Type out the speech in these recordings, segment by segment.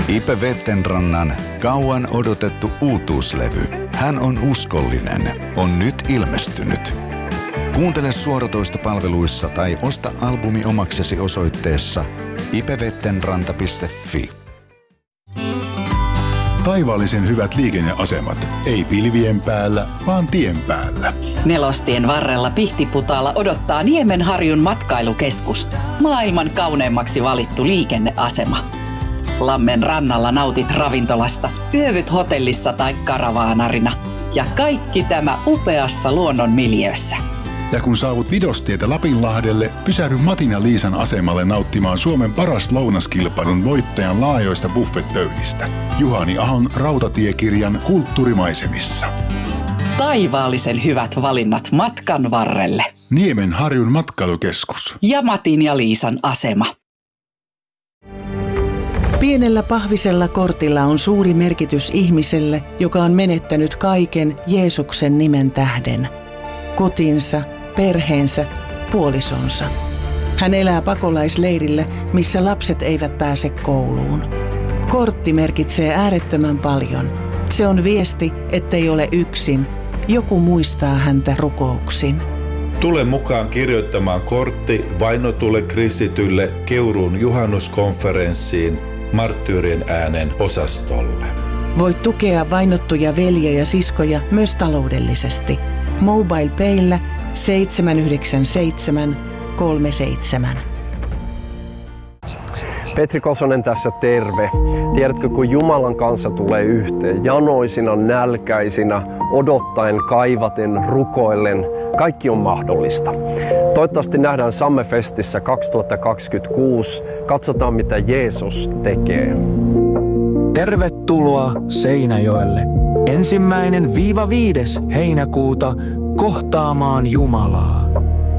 Ipe Vettenrannan kauan odotettu uutuuslevy Hän on uskollinen on nyt ilmestynyt. Kuuntele suoratoistopalveluissa tai osta albumi omaksesi osoitteessa ipevettenranta.fi. Taivaallisen hyvät liikenneasemat. Ei pilvien päällä, vaan tien päällä. Nelostien varrella Pihtiputaalla odottaa Niemenharjun matkailukeskus. Maailman kauneimmaksi valittu liikenneasema. Lammen rannalla nautit ravintolasta, yövyt hotellissa tai karavaanarina. Ja kaikki tämä upeassa luonnon miljöössä. Ja kun saavut Vidostietä Lapinlahdelle, pysähdy Matin ja Liisan asemalle nauttimaan Suomen paras lounaskilpailun voittajan laajoista buffetpöydistä. Juhani Ahon rautatiekirjan Kulttuurimaisemissa. Taivaallisen hyvät valinnat matkan varrelle. Niemenharjun matkailukeskus. Ja Matin ja Liisan asema. Pienellä pahvisella kortilla on suuri merkitys ihmiselle, joka on menettänyt kaiken Jeesuksen nimen tähden. Kotinsa, perheensä, puolisonsa. Hän elää pakolaisleirillä, missä lapset eivät pääse kouluun. Kortti merkitsee äärettömän paljon. Se on viesti, ettei ole yksin. Joku muistaa häntä rukouksin. Tule mukaan kirjoittamaan kortti vainotulle kristitylle Keuruun juhannuskonferenssiin Marttyyrien äänen osastolle. Voit tukea vainottuja veljiä ja siskoja myös taloudellisesti. MobilePayllä 797 37. Petri Kosonen tässä, terve. Tiedätkö, kun Jumalan kanssa tulee yhteen, janoisina, nälkäisinä, odottaen, kaivaten, rukoillen, kaikki on mahdollista. Toivottavasti nähdään Sammefestissä 2026. Katsotaan, mitä Jeesus tekee. Tervetuloa Seinäjoelle 1.–5. heinäkuuta kohtaamaan Jumalaa.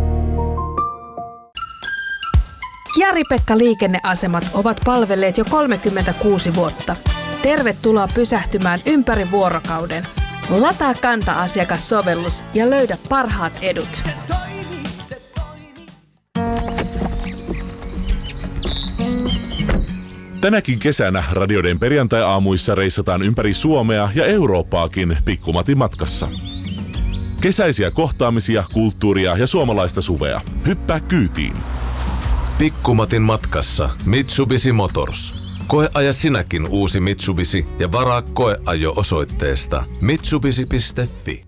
Jari-Pekka liikenneasemat ovat palvelleet jo 36 vuotta. Tervetuloa pysähtymään ympäri vuorokauden. Lataa Kanta-asiakassovellus ja löydä parhaat edut. Tänäkin kesänä radioiden perjantai-aamuissa reissataan ympäri Suomea ja Eurooppaakin Pikkumatin matkassa. Kesäisiä kohtaamisia, kulttuuria ja suomalaista suvea. Hyppää kyytiin. Pikkumatin matkassa Mitsubishi Motors. Koeaja sinäkin uusi Mitsubishi ja varaa koeajo osoitteesta mitsubishi.fi.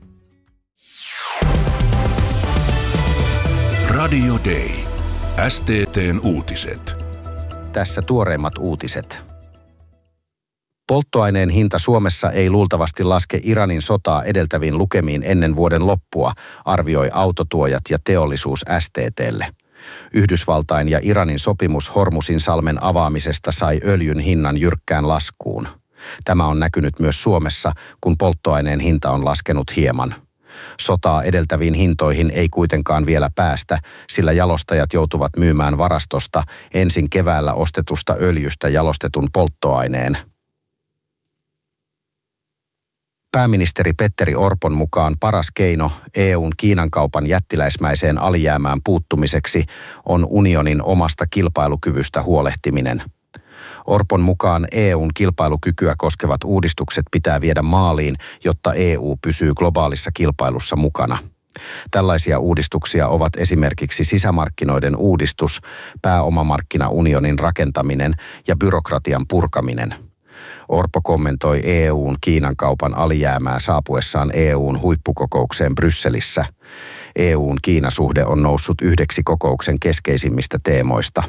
Radio Day. STT:n uutiset. Tässä tuoreimmat uutiset. Polttoaineen hinta Suomessa ei luultavasti laske Iranin sotaa edeltäviin lukemiin ennen vuoden loppua, arvioi autotuojat ja teollisuus STT:lle. Yhdysvaltain ja Iranin sopimus Hormuzinsalmen avaamisesta sai öljyn hinnan jyrkkään laskuun. Tämä on näkynyt myös Suomessa, kun polttoaineen hinta on laskenut hieman. Sotaa edeltäviin hintoihin ei kuitenkaan vielä päästä, sillä jalostajat joutuvat myymään varastosta ensin keväällä ostetusta öljystä jalostetun polttoaineen. Pääministeri Petteri Orpon mukaan paras keino EUn Kiinan kaupan jättiläismäiseen alijäämään puuttumiseksi on unionin omasta kilpailukyvystä huolehtiminen. Orpon mukaan EUn kilpailukykyä koskevat uudistukset pitää viedä maaliin, jotta EU pysyy globaalissa kilpailussa mukana. Tällaisia uudistuksia ovat esimerkiksi sisämarkkinoiden uudistus, pääomamarkkinaunionin rakentaminen ja byrokratian purkaminen. Orpo kommentoi EUn Kiinan kaupan alijäämää saapuessaan EUn huippukokoukseen Brysselissä. EUn Kiinasuhde on noussut yhdeksi kokouksen keskeisimmistä teemoista.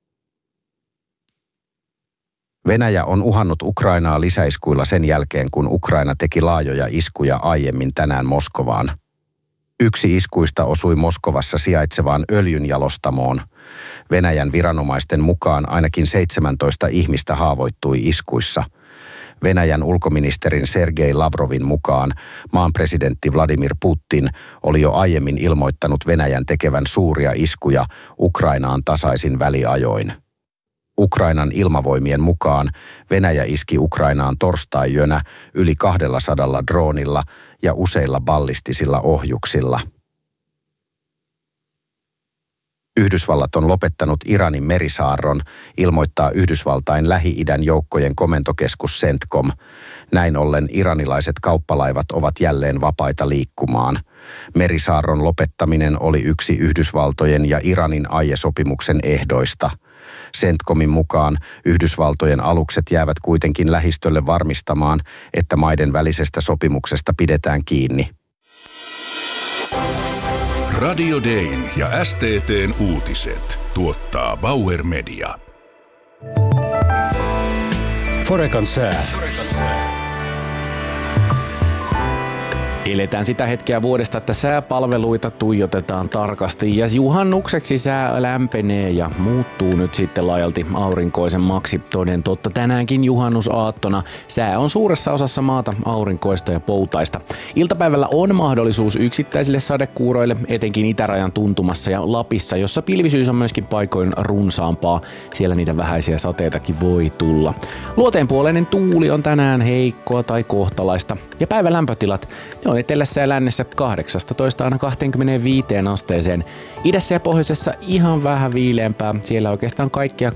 Venäjä on uhannut Ukrainaa lisäiskuilla sen jälkeen, kun Ukraina teki laajoja iskuja aiemmin tänään Moskovaan. Yksi iskuista osui Moskovassa sijaitsevaan öljynjalostamoon. Venäjän viranomaisten mukaan ainakin 17 ihmistä haavoittui iskuissa. Venäjän ulkoministerin Sergei Lavrovin mukaan maan presidentti Vladimir Putin oli jo aiemmin ilmoittanut Venäjän tekevän suuria iskuja Ukrainaan tasaisin väliajoin. Ukrainan ilmavoimien mukaan Venäjä iski Ukrainaan torstai-yönä yli 200 droonilla ja useilla ballistisilla ohjuksilla. Yhdysvallat on lopettanut Iranin merisaarron, ilmoittaa Yhdysvaltain Lähi-idän joukkojen komentokeskus CENTCOM. Näin ollen iranilaiset kauppalaivat ovat jälleen vapaita liikkumaan. Merisaarron lopettaminen oli yksi Yhdysvaltojen ja Iranin aiesopimuksen ehdoista. CENTCOMin mukaan Yhdysvaltojen alukset jäävät kuitenkin lähistölle varmistamaan, että maiden välisestä sopimuksesta pidetään kiinni. Radio Dayn ja STT:n uutiset tuottaa Bauer Media. Forecan sää. Eletään sitä hetkeä vuodesta, että sääpalveluita tuijotetaan tarkasti ja juhannukseksi sää lämpenee ja muuttuu nyt sitten laajalti aurinkoisemmaksi. Toden totta, tänäänkin juhannusaattona sää on suuressa osassa maata aurinkoista ja poutaista. Iltapäivällä on mahdollisuus yksittäisille sadekuuroille, etenkin itärajan tuntumassa ja Lapissa, jossa pilvisyys on myöskin paikoin runsaampaa. Siellä niitä vähäisiä sateitakin voi tulla. Luoteenpuoleinen tuuli on tänään heikkoa tai kohtalaista ja päivän lämpötilat on etelässä ja lännessä 18 aina 25 asteeseen. Idässä ja pohjoisessa ihan vähän viileämpää. Siellä oikeastaan kaikkia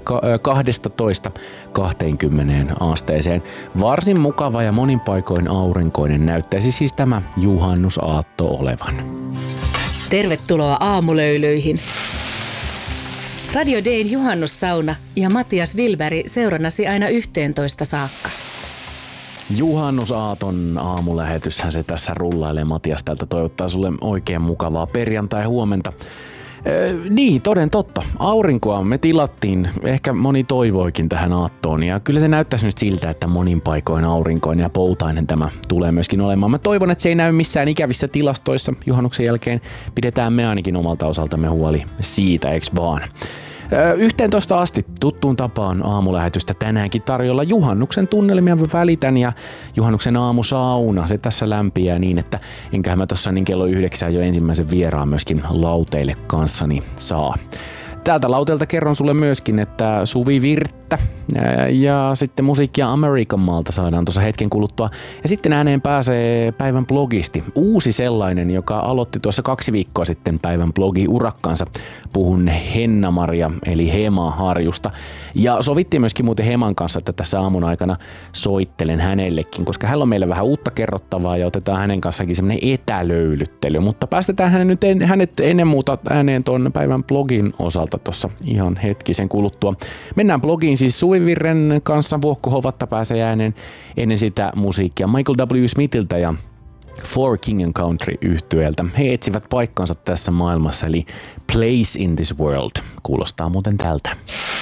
12-20 asteeseen. Varsin mukava ja monin paikoin aurinkoinen näyttäisi siis tämä juhannusaatto olevan. Tervetuloa aamulöylyihin. Radio Dayn juhannussauna ja Matias Wilberg seurannasi aina 11 saakka. Juhannusaaton aamulähetyshän se tässä rullailee. Matias täältä toivottaa sulle oikein mukavaa perjantai-huomenta. Niin, toden totta. Aurinkoa me tilattiin. Ehkä moni toivoikin tähän aattoon. Ja kyllä se näyttäisi nyt siltä, että monin paikoin aurinkoinen ja poutainen tämä tulee myöskin olemaan. Mä toivon, että se ei näy missään ikävissä tilastoissa. Juhannuksen jälkeen pidetään me ainakin omalta osaltamme huoli siitä, eiks vaan? 11 asti tuttuun tapaan aamulähetystä tänäänkin tarjolla juhannuksen tunnelmia välitän ja juhannuksen aamusauna. Se tässä lämpiää niin, että enköhän mä tossa niin kello 9 jo ensimmäisen vieraan myöskin lauteille kanssani saa. Täältä lauteelta kerron sulle myöskin, että Suvi Virttä ja sitten musiikkia Amerikan maalta saadaan tuossa hetken kuluttua. Ja sitten ääneen pääsee päivän blogisti. Uusi sellainen, joka aloitti tuossa 2 viikkoa sitten päivän blogi-urakkansa. Puhun Henna-Maria eli Hema Harjusta. Ja sovittiin myöskin muuten Heman kanssa, että tässä aamun aikana soittelen hänellekin, koska hän on meille vähän uutta kerrottavaa ja otetaan hänen kanssakin semmoinen etälöylyttely. Mutta päästetään hänet ennen muuta ääneen tuon päivän blogin osalta tuossa ihan hetkisen kuluttua. Mennään blogiin siis Suvi Virren kanssa. Vuokko Hovatta pääsee ääneen ennen sitä musiikkia Michael W. Smithiltä ja For King and Country -yhtyeeltä. He etsivät paikkansa tässä maailmassa, eli Place in this World. Kuulostaa muuten tältä.